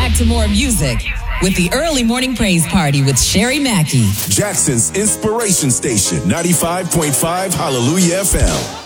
back to more music with the Early Morning Praise Party with Sherry Mackey. Jackson's Inspiration Station, 95.5 Hallelujah FM.